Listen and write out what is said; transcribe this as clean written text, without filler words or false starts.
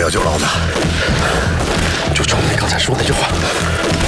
要救老子，就冲你刚才说那句话。